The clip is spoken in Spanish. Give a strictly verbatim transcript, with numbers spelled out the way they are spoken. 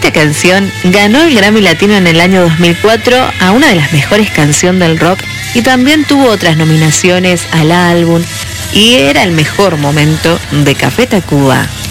Esta canción ganó el Grammy Latino en el año dos mil cuatro a una de las mejores canciones del rock y también tuvo otras nominaciones al álbum y era el mejor momento de Café Tacuba.